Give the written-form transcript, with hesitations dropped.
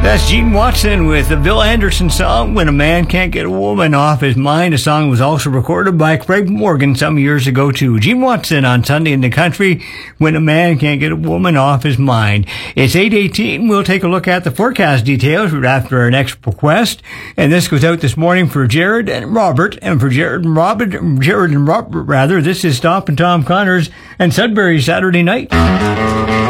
That's Gene Watson with the Bill Anderson song, When a Man Can't Get a Woman Off His Mind. The song was also recorded by Craig Morgan some years ago, too. Gene Watson on Sunday in the Country, When a Man Can't Get a Woman Off His Mind. It's 8:18. We'll take a look at the forecast details right after our next request. And this goes out this morning for Jared and Robert. And for Jared and Robert, this is Stomp and Tom Connors and Sudbury Saturday Night.